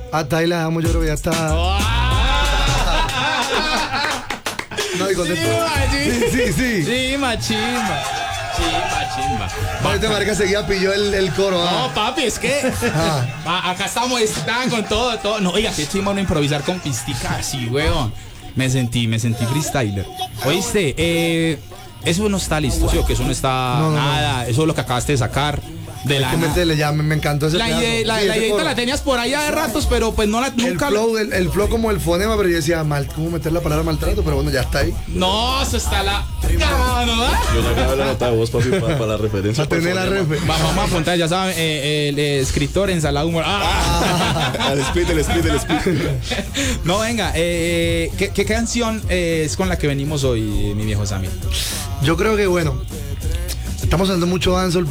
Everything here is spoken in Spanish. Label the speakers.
Speaker 1: Hasta ahí la dejamos, yo creo que ya está. No, y contento. Sí.
Speaker 2: Sí, machimba.
Speaker 1: Este marica seguía pilló el coro.
Speaker 2: No, papi, es que acá estamos, estaban con todo. No, oiga, qué chimba uno improvisar con pistica así, weón. Me sentí freestyler. Oíste, eso no está listo, ¿sí? O que eso no está nada. Eso es lo que acabaste de sacar. De la
Speaker 1: métele, ya me encantó ese
Speaker 2: la ideita la tenías por allá de ratos, pero pues no la nunca.
Speaker 1: El flow como el fonema, pero yo decía ¿cómo meter la palabra maltrato? Pero bueno, ya está ahí.
Speaker 2: No, eso está la.
Speaker 3: Yo sacaba la nota de voz, papi, para la referencia.
Speaker 1: Para tener la referencia.
Speaker 2: Vamos a apuntar, ya saben, el escritor ensalada humor.
Speaker 3: El split.
Speaker 2: No, venga, ¿qué canción es con la que venimos hoy, mi viejo Sammy?
Speaker 1: Yo creo que bueno, estamos haciendo mucho dancehall,